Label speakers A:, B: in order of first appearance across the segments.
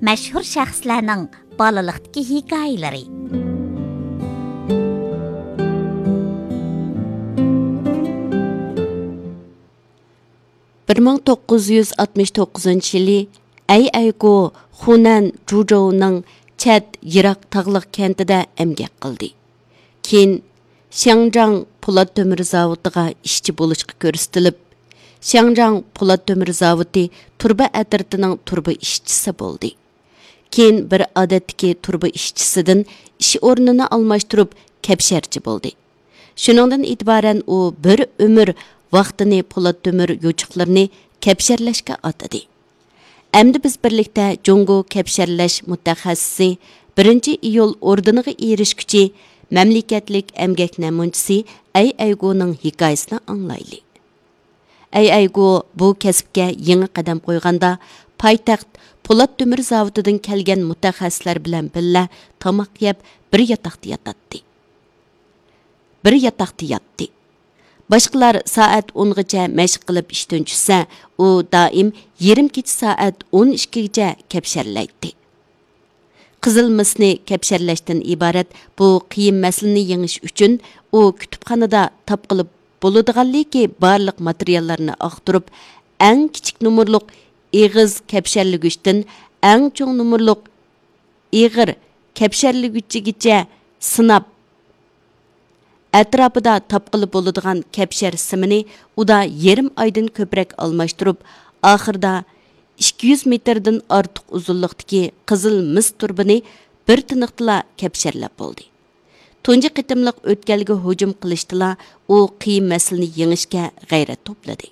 A: mashhur shaxslarning bolalikdagi hikoyalari.
B: Bir 1969 yılı Ayaygo Hunan Zhuzhou'nun Chat Yirak tağlıq kentida emgak qildi. Keyin Xiangzhang Po'lat Tömür zavodiga ishchi bo'lishga ko'rsatilib, Xiangzhang Po'lat Tömür zavodi turba atritining turba ishchisi bo'ldi. Keyin bir odatdagi turba ishchisidan ish o'rnini almashtirib kapsharchi bo'ldi. Shuningdan e'tiboran u bir umr vaqtini Po'lat Tömür yo'chiqlarini kapsharlashga atadi. Endi biz birlikda Jungo kapsharlash mutaxassisi 1-iyul ordeniga erishguchi mamlakatlik emgak namunchisi Ayaygo'ning hikoyasini anglaylik. Ayaygo bu kasbga yangi qadam qo'yganda poytaxt Po'lat Tömür zavodidan kelgan mutaxassislar bilan birga tomoq yeb bir yotoqda yotdi. Boshqalar soat 10gacha mashq qilib ishdan tushsa, u doim yarim kecha soat 12gacha kapsharlaydi. Qizil misni kapsharlashdan iborat bu qiyin masalani yengish uchun u kutubxonada topqilib bo'ladiganligi barliq materiallarni aqtirib, eng kichik numurliq eg'iz kapsharlagichdan eng cho'ng numurliq eg'ir kapsharlagichigacha sinab atrofida topqilib bo'ladigan kapshar simini uda yarim oydan ko'proq almashtirib, oxirida 200 metrdan ortiq uzunlikdagi qizil mis turbini bir tiniqtila kapsharlab bo'ldi. Tunji qitimliq o'tkalga hujum qilishdila u qiyin masalani yengishga g'ayrat to'pladi.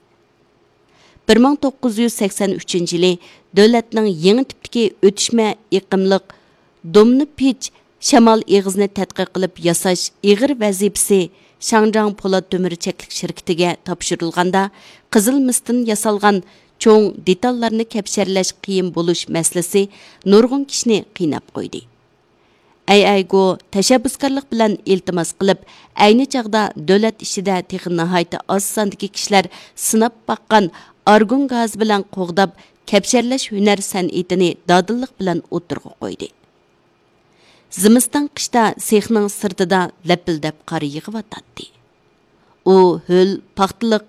B: 1983-yili davlatning yangi tipdagi o'tishma iqimliq domni pich shamol eg'izini tadqiq qilib yasash ig'ir vazifasi Xiangzhang Po'lat Tömür cheklik shirkatiga topshirilganda qizil misdan yasalgan cho'ng detallarni kapsharlash qiyin bo'lish masalasi nurg'un kishini qiynab qo'ydi. Ayaygo tashabbuskorlik bilan iltimos qilib, ayni chaqda davlat ishida texnik nihoyatda oz sondagi kishilar sinab baqqan argon gaz bilan qo'g'dab kapsharlash hunar san'atini dodillik bilan o'tirg'a qo'ydi. Zimiston qishda sexning sirtida lapildab qor yig'iyotdi. U ho'l paxtaliq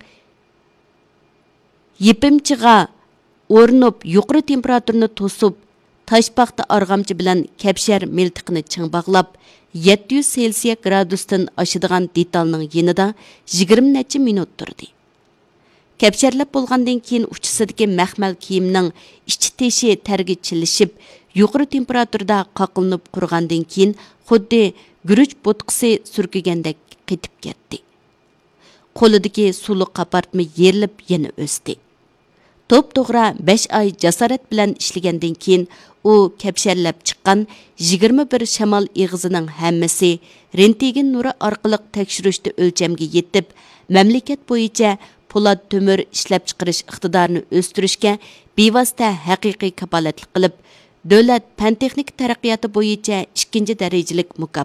B: yepimchiga o'rnib yuqori temperaturani to'sib, tosh paxta arg'amchi bilan kapshar miltiqni ching bog'lab, 700 Selsiya gradusdan oshadigan detalning yenida 20 necha minut turdi. Kapsharlab bo'lgandan keyin uchisidagi maxmal kiyimning ichi teshi targa chilishib, yuqori temperaturada qoqilinib qurgandan keyin xuddi guruch bo'tqisi surkigandek qetib ketdi. Qo'lidagi suluq qapartma yerilib yana o'sdi. To'p-to'g'ri 5 oy jasorat bilan ishlagandan keyin u kapsharlab chiqqan 21 shamol eg'izining hammasi rentgen nuri orqali tekshirishda o'lchamga yetib, mamlakat bo'yicha Po'lat Tömür ishlab chiqarish iqtidorini o'stirishga bevosita haqiqiy kapolatlik qilib, davlat fan texnik taraqqiyoti bo'yicha 2 darajalik